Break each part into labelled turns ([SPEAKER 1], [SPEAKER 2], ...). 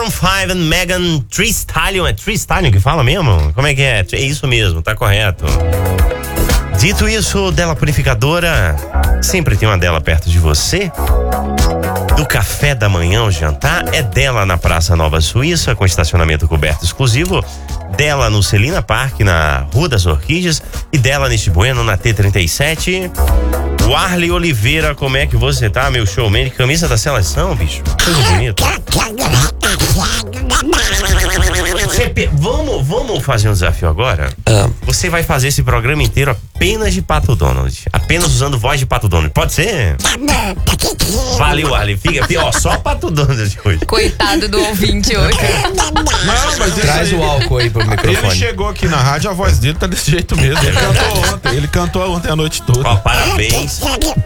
[SPEAKER 1] Maroon 5 e Megan Thee Stallion. É Thee Stallion que fala mesmo? Como é que é? É isso mesmo, tá correto. Dito isso, Dela Purificadora, sempre tem uma dela perto de você. Do café da manhã ao jantar, é dela na Praça Nova Suíça, com estacionamento coberto exclusivo. Dela no Celina Park, na Rua das Orquídeas. E dela neste Bueno, na T37. O Arley Oliveira, como é que você tá, meu showman? Camisa da seleção, bicho. Coisa bonita. Vamos fazer um desafio agora? Você vai fazer esse programa inteiro apenas de Pato Donald. Apenas usando voz de Pato Donald. Pode ser? Valeu, Arley. Fica, ó, só Pato Donald hoje.
[SPEAKER 2] Coitado do ouvinte hoje.
[SPEAKER 3] Não, mas
[SPEAKER 4] traz o álcool aí pro microfone.
[SPEAKER 3] Ele chegou aqui na rádio, a voz dele tá desse jeito mesmo. Ele cantou ontem. Ele cantou ontem a noite toda.
[SPEAKER 1] Ó, parabéns.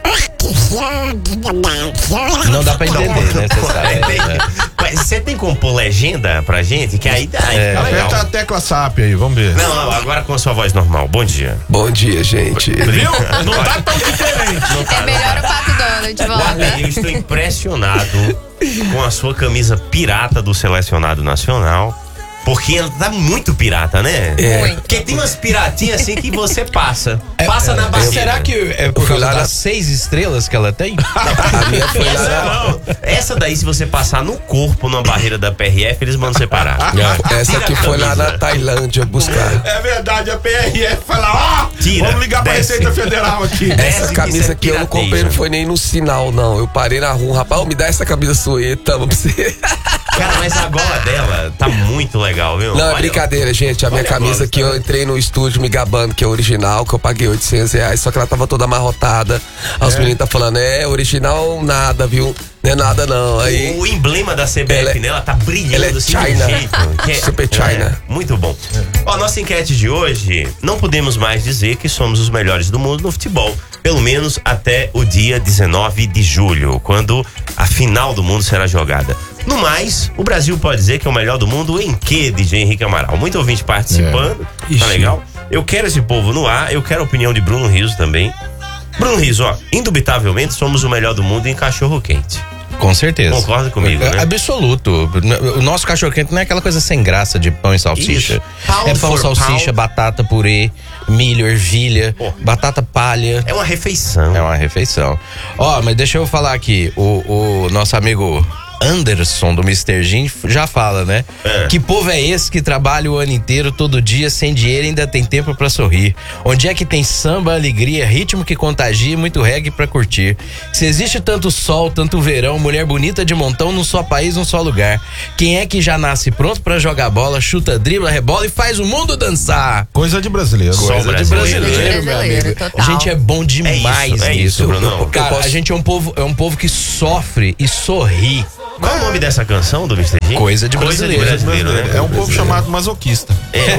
[SPEAKER 4] Não dá pra entender, né? Você sabe.
[SPEAKER 1] Mas você tem como pôr legenda pra gente? Que aí dá. Fica legal.
[SPEAKER 3] Aperta a tecla SAP aí, vamos ver.
[SPEAKER 1] Não, agora com a sua voz normal. Bom dia.
[SPEAKER 5] Bom dia, gente.
[SPEAKER 3] Viu? Não tá tão diferente.
[SPEAKER 1] Não tá,
[SPEAKER 2] É melhor o Pato Donald, volta.
[SPEAKER 1] Eu estou impressionado com a sua camisa pirata do Selecionado Nacional. Porque ela tá muito pirata, né?
[SPEAKER 5] É.
[SPEAKER 1] Porque tem umas piratinhas assim que você passa. Passa na barreira.
[SPEAKER 4] Será que é por causa das 6 estrelas que ela tem?
[SPEAKER 5] A minha foi
[SPEAKER 1] Não. Essa daí, se você passar no corpo, numa barreira da PRF, eles mandam separar.
[SPEAKER 5] Essa aqui foi lá na Tailândia buscar.
[SPEAKER 3] É verdade, a PRF foi lá,
[SPEAKER 1] Tira,
[SPEAKER 3] vamos ligar pra
[SPEAKER 1] desce.
[SPEAKER 3] Receita Federal aqui.
[SPEAKER 5] Essa camisa aqui eu não comprei, não
[SPEAKER 1] pirateio.
[SPEAKER 5] foi nem no sinal, não. Eu parei na rua, rapaz, me dá essa camisa sua aí, tamo pra você.
[SPEAKER 1] Cara, mas a gola dela tá muito legal, viu?
[SPEAKER 5] Não, é
[SPEAKER 1] Olha,
[SPEAKER 5] brincadeira, gente. A minha
[SPEAKER 1] olha a
[SPEAKER 5] camisa
[SPEAKER 1] gola,
[SPEAKER 5] aqui, eu entrei no estúdio me gabando, que é original, que eu paguei R$800, só que ela tava toda amarrotada. Aí os meninos tá falando, original nada, viu? Não é nada não. Aí,
[SPEAKER 1] O emblema da CBF
[SPEAKER 5] Ela-
[SPEAKER 1] nela tá brilhando
[SPEAKER 5] ela é
[SPEAKER 1] assim de um
[SPEAKER 5] China.
[SPEAKER 1] jeito. Que
[SPEAKER 5] Super China.
[SPEAKER 1] Muito bom. Ó, nossa enquete de hoje, não podemos mais dizer que somos os melhores do mundo no futebol. Pelo menos até o dia 19 de julho, quando a final do mundo será jogada. No mais, o Brasil pode dizer que é o melhor do mundo em quê, DJ Henrique Amaral? Muito ouvinte participando, tá
[SPEAKER 3] Ixi.
[SPEAKER 1] legal? Eu quero esse povo no ar, eu quero a opinião de Bruno Rizzo também. Bruno Rizzo, ó, indubitavelmente somos o melhor do mundo em cachorro quente.
[SPEAKER 4] Com certeza.
[SPEAKER 1] Concorda comigo, né?
[SPEAKER 4] Absoluto. O nosso cachorro quente não é aquela coisa sem graça de pão e salsicha.
[SPEAKER 1] Isso. Pound
[SPEAKER 4] É pão,
[SPEAKER 1] for
[SPEAKER 4] salsicha,
[SPEAKER 1] pound.
[SPEAKER 4] batata, purê, milho, ervilha,
[SPEAKER 1] Pô.
[SPEAKER 4] batata palha.
[SPEAKER 1] É uma refeição.
[SPEAKER 4] É uma refeição. Ó, mas deixa eu falar aqui. O nosso amigo Anderson do Mr. Gin já fala, né? Que povo é esse que trabalha o ano inteiro, todo dia, sem dinheiro e ainda tem tempo pra sorrir? Onde é que tem samba, alegria, ritmo que contagia e muito reggae pra curtir? Se existe tanto sol, tanto verão, mulher bonita de montão num só país, num só lugar. Quem é que já nasce pronto pra jogar bola, chuta, dribla, rebola e faz o mundo dançar?
[SPEAKER 3] Coisa de brasileiro.
[SPEAKER 1] Só
[SPEAKER 4] Coisa de
[SPEAKER 1] brasileiro,
[SPEAKER 4] brasileiro, meu
[SPEAKER 2] Brasileiro,
[SPEAKER 4] amigo.
[SPEAKER 2] total.
[SPEAKER 4] A gente é bom demais
[SPEAKER 1] É isso,
[SPEAKER 4] nisso.
[SPEAKER 1] Brunão.
[SPEAKER 4] Cara, a gente é um povo que sofre e sorri.
[SPEAKER 1] Qual é o nome dessa canção do Mr. G?
[SPEAKER 4] Coisa de brasileiro.
[SPEAKER 1] né?
[SPEAKER 3] É um povo chamado masoquista.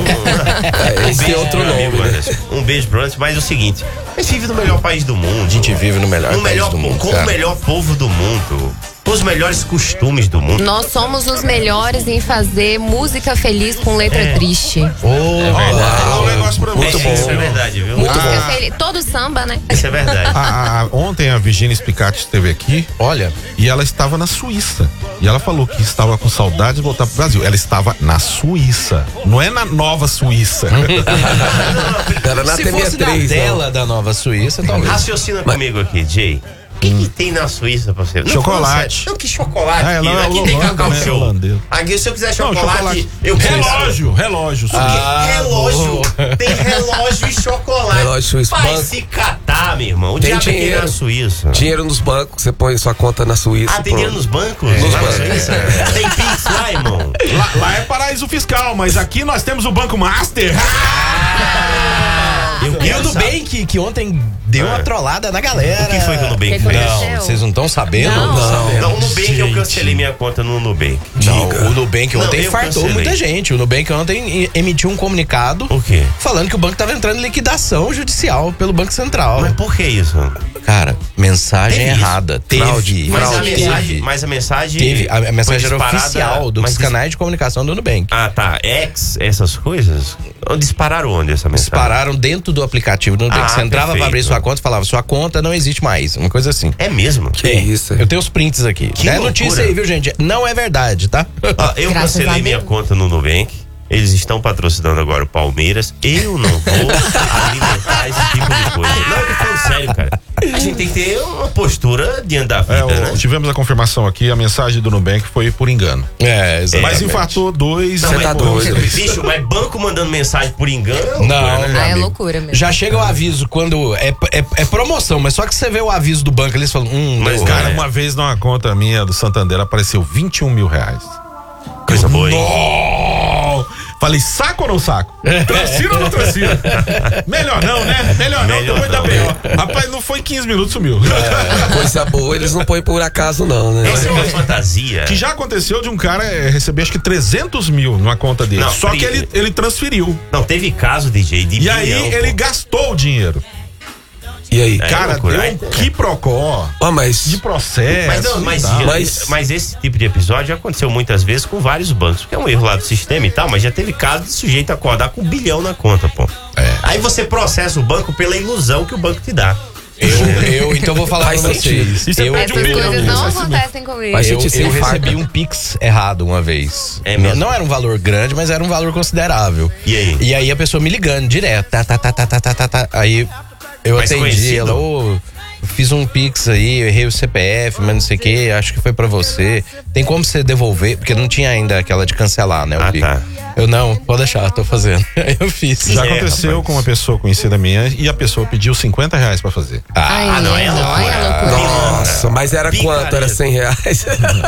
[SPEAKER 5] esse tem outro
[SPEAKER 1] meu
[SPEAKER 5] nome,
[SPEAKER 1] amigo,
[SPEAKER 5] né?
[SPEAKER 1] Anderson. Um beijo pro Anderson, mas é o seguinte: a gente vive no melhor país do mundo.
[SPEAKER 4] A gente vive no melhor país do mundo,
[SPEAKER 1] com
[SPEAKER 4] cara.
[SPEAKER 1] o melhor povo do mundo. Com os melhores costumes do mundo.
[SPEAKER 2] Nós somos os melhores em fazer música feliz com letra triste.
[SPEAKER 3] Fala um negócio pra
[SPEAKER 5] Muito
[SPEAKER 3] você.
[SPEAKER 5] bom.
[SPEAKER 1] Isso é verdade, viu?
[SPEAKER 2] Música feliz. Todo samba, né?
[SPEAKER 1] Isso é verdade.
[SPEAKER 3] Ontem a Virginia Spicati esteve aqui
[SPEAKER 4] Olha,
[SPEAKER 3] e ela estava na Suíça. E ela falou que estava com saudade de voltar pro Brasil. Ela estava na Suíça. Não é na Nova Suíça.
[SPEAKER 5] Era na
[SPEAKER 4] se fosse na
[SPEAKER 5] TV3.
[SPEAKER 4] tela da Nova Suíça, talvez.
[SPEAKER 1] Raciocina comigo aqui, Jay. O que tem na Suíça pra você? Não,
[SPEAKER 3] Chocolate.
[SPEAKER 1] falando sério. Não, que chocolate.
[SPEAKER 3] Ah, ela é
[SPEAKER 1] aqui tem
[SPEAKER 3] Holanda,
[SPEAKER 1] Cacau
[SPEAKER 3] né?
[SPEAKER 1] Show.
[SPEAKER 3] Holandês.
[SPEAKER 1] Aqui, se eu quiser
[SPEAKER 3] Não,
[SPEAKER 1] chocolate, eu quero.
[SPEAKER 3] Relógio.
[SPEAKER 1] Relógio. Tem relógio e chocolate.
[SPEAKER 5] Relógio suíço.
[SPEAKER 1] Vai
[SPEAKER 5] Banco.
[SPEAKER 1] se catar, meu irmão. O
[SPEAKER 5] Tem
[SPEAKER 1] diabo é que
[SPEAKER 5] dinheiro.
[SPEAKER 1] na Suíça.
[SPEAKER 5] Dinheiro nos bancos, você põe sua conta na Suíça.
[SPEAKER 1] Ah, tem dinheiro nos bancos?
[SPEAKER 5] Nos
[SPEAKER 1] Lá na
[SPEAKER 5] bancos.
[SPEAKER 1] Suíça? Tem Pix lá, irmão?
[SPEAKER 3] Lá é paraíso fiscal, mas aqui nós temos o Banco Master.
[SPEAKER 4] E o Nubank, que ontem deu uma trollada na galera.
[SPEAKER 1] O que foi que o Nubank
[SPEAKER 2] Que
[SPEAKER 1] fez?
[SPEAKER 2] aconteceu?
[SPEAKER 4] Não, vocês não estão sabendo?
[SPEAKER 2] Não.
[SPEAKER 1] Não, o Nubank, eu cancelei minha conta no Nubank.
[SPEAKER 4] Não, o Nubank
[SPEAKER 1] Não,
[SPEAKER 4] ontem
[SPEAKER 1] eu
[SPEAKER 4] fartou
[SPEAKER 1] cancelei.
[SPEAKER 4] muita gente. O Nubank ontem emitiu um comunicado
[SPEAKER 1] O quê?
[SPEAKER 4] falando que o banco estava entrando em liquidação judicial pelo Banco Central.
[SPEAKER 1] Mas por que isso?
[SPEAKER 4] Cara, mensagem
[SPEAKER 1] Teve isso?
[SPEAKER 4] errada. Teve.
[SPEAKER 1] Mas a mensagem.
[SPEAKER 4] Teve. A mensagem
[SPEAKER 1] foi
[SPEAKER 4] era
[SPEAKER 1] disparada,
[SPEAKER 4] oficial dos
[SPEAKER 1] mas
[SPEAKER 4] canais de comunicação do Nubank.
[SPEAKER 1] Ah, tá. Essas coisas? Dispararam onde essa mensagem?
[SPEAKER 4] Dispararam dentro do aplicativo do Nubank.
[SPEAKER 1] Ah,
[SPEAKER 4] Você entrava pra
[SPEAKER 1] perfeito.
[SPEAKER 4] abrir sua conta e falava, sua conta não existe mais. Uma coisa assim.
[SPEAKER 1] É mesmo?
[SPEAKER 5] Que isso?
[SPEAKER 4] Eu tenho os prints aqui.
[SPEAKER 1] Que
[SPEAKER 4] É
[SPEAKER 1] loucura,
[SPEAKER 4] isso aí, viu, gente? Não é verdade, tá?
[SPEAKER 1] Ó, eu
[SPEAKER 2] Graças a
[SPEAKER 1] cancelei minha
[SPEAKER 2] Deus.
[SPEAKER 1] conta no Nubank. Eles estão patrocinando agora o Palmeiras. Eu não vou alimentar esse tipo de coisa. Não, eu tô falando sério, cara. A gente tem que ter uma postura diante da vida, né?
[SPEAKER 3] Tivemos a confirmação aqui, a mensagem do Nubank foi por engano.
[SPEAKER 4] Exatamente.
[SPEAKER 3] Mas infartou 2.
[SPEAKER 5] Você tá doido.
[SPEAKER 1] Bicho, mas banco mandando mensagem por engano?
[SPEAKER 4] Não,
[SPEAKER 2] Ah, é
[SPEAKER 4] amigo.
[SPEAKER 2] loucura mesmo.
[SPEAKER 4] Já chega o aviso quando é promoção, mas só que você vê o aviso do banco, eles falam,
[SPEAKER 1] Mas,
[SPEAKER 4] deu,
[SPEAKER 3] Cara,
[SPEAKER 1] É.
[SPEAKER 3] uma vez numa conta minha do Santander apareceu R$21 mil.
[SPEAKER 1] Coisa boa, hein?
[SPEAKER 3] Oh! Falei, saco ou não saco? Transfiro ou não transfiro? Melhor não, né? Melhor não,
[SPEAKER 1] Melhor
[SPEAKER 3] depois da
[SPEAKER 1] não,
[SPEAKER 3] pior. Rapaz, não foi 15 minutos, sumiu.
[SPEAKER 5] Coisa boa, eles não põem por acaso, não, né?
[SPEAKER 1] Essa é uma fantasia.
[SPEAKER 3] Que já aconteceu de um cara receber acho que 300 mil numa conta dele.
[SPEAKER 1] Não,
[SPEAKER 3] Só que ele transferiu.
[SPEAKER 1] Não, teve caso, DJ, de
[SPEAKER 3] E aí
[SPEAKER 1] bilhão,
[SPEAKER 3] ele
[SPEAKER 1] pô.
[SPEAKER 3] gastou o dinheiro.
[SPEAKER 5] E aí?
[SPEAKER 1] É,
[SPEAKER 3] Cara,
[SPEAKER 1] loucura.
[SPEAKER 3] deu
[SPEAKER 1] Aí,
[SPEAKER 3] um quiprocó
[SPEAKER 5] Ó, mas.
[SPEAKER 3] de processo.
[SPEAKER 1] Mas, não,
[SPEAKER 3] e tal.
[SPEAKER 1] mas esse tipo de episódio já aconteceu muitas vezes com vários bancos, porque é um erro lá do sistema e tal, mas já teve caso de sujeito acordar com 1 bilhão na conta, pô. Aí você processa o banco pela ilusão que o banco te dá.
[SPEAKER 4] Eu então vou falar
[SPEAKER 5] Faz
[SPEAKER 4] pra
[SPEAKER 5] sentido.
[SPEAKER 4] vocês.
[SPEAKER 3] E você
[SPEAKER 4] Eu,
[SPEAKER 3] perde
[SPEAKER 2] Essas
[SPEAKER 3] bilhão,
[SPEAKER 2] coisas
[SPEAKER 3] né?
[SPEAKER 2] não
[SPEAKER 3] Faz sentido.
[SPEAKER 2] acontecem comigo.
[SPEAKER 5] Faz
[SPEAKER 4] eu,
[SPEAKER 5] sentido, você
[SPEAKER 4] eu
[SPEAKER 5] infarta.
[SPEAKER 4] recebi um Pix errado uma vez.
[SPEAKER 1] É mesmo?
[SPEAKER 4] Não era um valor grande, mas era um valor considerável.
[SPEAKER 1] E aí?
[SPEAKER 4] E aí a pessoa me ligando direto. Tá. Aí eu
[SPEAKER 1] Mais
[SPEAKER 4] atendi,
[SPEAKER 1] conhecido?
[SPEAKER 4] ela, fiz um Pix aí, eu errei o CPF, mas não sei o que, acho que foi pra você. Tem como você devolver? Porque não tinha ainda aquela de cancelar, né? O
[SPEAKER 1] Ah,
[SPEAKER 4] Pix.
[SPEAKER 1] tá.
[SPEAKER 4] Eu não, pode deixar, tô fazendo. Aí eu fiz.
[SPEAKER 3] Já
[SPEAKER 1] É,
[SPEAKER 3] aconteceu
[SPEAKER 1] rapaz.
[SPEAKER 3] com uma pessoa conhecida minha e a pessoa pediu R$50 pra fazer.
[SPEAKER 2] Ai,
[SPEAKER 1] não, é loucura.
[SPEAKER 5] Nossa, mas era
[SPEAKER 1] Picareta.
[SPEAKER 5] quanto? Era R$100?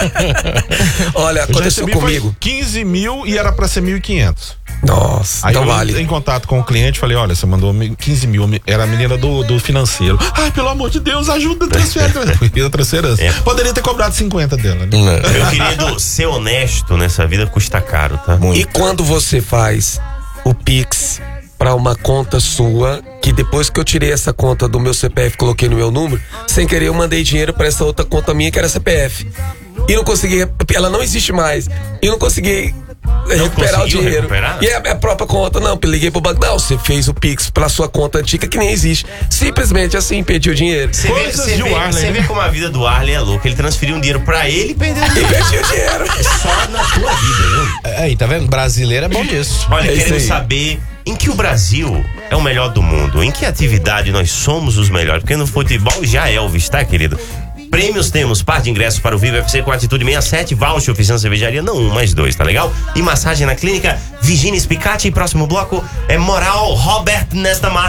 [SPEAKER 5] Olha,
[SPEAKER 3] Eu já
[SPEAKER 5] aconteceu
[SPEAKER 3] recebi
[SPEAKER 5] comigo.
[SPEAKER 3] foi 15 mil e era pra ser 1.500.
[SPEAKER 5] Nossa,
[SPEAKER 3] Aí
[SPEAKER 5] então
[SPEAKER 3] eu
[SPEAKER 5] vale.
[SPEAKER 3] em contato com o cliente, falei, olha, você mandou 15 mil, era a menina do financeiro. Ai, pelo amor de Deus, ajuda, transfere. Porque transferência.
[SPEAKER 1] É.
[SPEAKER 3] Poderia ter cobrado 50 dela, né?
[SPEAKER 1] Meu querido, ser honesto nessa vida custa caro, tá?
[SPEAKER 5] E quando você faz o Pix pra uma conta sua, que depois que eu tirei essa conta do meu CPF, coloquei no meu número, sem querer eu mandei dinheiro pra essa outra conta minha que era CPF. E não consegui, ela não existe mais. E não consegui recuperar o
[SPEAKER 1] conseguiu
[SPEAKER 5] dinheiro.
[SPEAKER 1] recuperar?
[SPEAKER 5] E a própria conta, não, liguei pro banco, não, você fez o Pix pela sua conta antiga que nem existe. Simplesmente assim, pedi o dinheiro.
[SPEAKER 1] Você vê,
[SPEAKER 3] Coisas
[SPEAKER 1] você
[SPEAKER 3] de
[SPEAKER 1] vê-
[SPEAKER 3] Arley,
[SPEAKER 1] você
[SPEAKER 3] né?
[SPEAKER 1] vê como a vida do Arley é louca. Ele transferiu um dinheiro pra ele e perdeu o
[SPEAKER 5] E
[SPEAKER 1] dinheiro.
[SPEAKER 5] perdi o dinheiro.
[SPEAKER 1] Só na tua vida, viu?
[SPEAKER 4] Aí, tá vendo? Brasileiro é bom disso.
[SPEAKER 1] Olha,
[SPEAKER 5] É isso
[SPEAKER 1] queremos
[SPEAKER 5] aí.
[SPEAKER 1] saber em que o Brasil é o melhor do mundo. Em que atividade nós somos os melhores? Porque no futebol já é Elvis, tá, querido? Prêmios temos, par de ingressos para o Vivo FC com Atitude 67, voucher, oficina cervejaria, não 1, mas 2, tá legal? E massagem na clínica Virginia Spicati. E próximo bloco é Moral Robert nesta marca.